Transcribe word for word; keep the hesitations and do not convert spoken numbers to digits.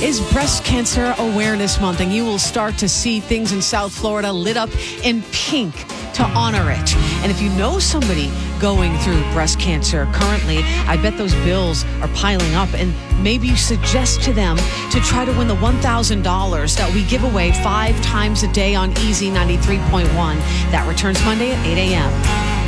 is Breast Cancer Awareness Month, and you will start to see things in South Florida lit up in pink to honor it. And if you know somebody going through breast cancer currently, I bet those bills are piling up, and maybe you suggest to them to try to win the one thousand dollars that we give away five times a day on Easy ninety-three point one. That returns Monday at eight a.m.